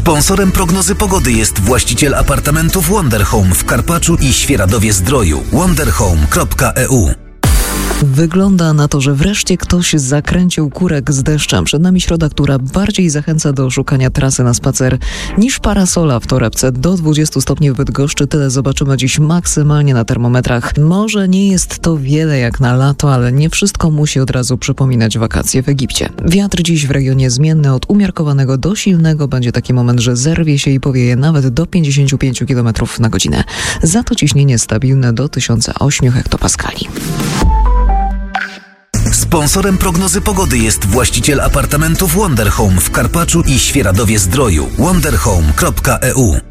Sponsorem prognozy pogody jest właściciel apartamentów Wonder Home w Karpaczu i Świeradowie-Zdroju. wonderhome.eu. Wygląda na to, że wreszcie ktoś zakręcił kurek z deszczem. Przed nami środa, która bardziej zachęca do szukania trasy na spacer niż parasola w torebce. Do 20 stopni w Bydgoszczy, tyle zobaczymy dziś maksymalnie na termometrach. Może nie jest to wiele jak na lato, ale nie wszystko musi od razu przypominać wakacje w Egipcie. Wiatr dziś w regionie zmienny od umiarkowanego do silnego. Będzie taki moment, że zerwie się i powieje nawet do 55 km na godzinę. Za to ciśnienie stabilne do 1008 hektopaskali. Sponsorem prognozy pogody jest właściciel apartamentów Wonder Home w Karpaczu i Świeradowie-Zdroju. wonderhome.eu.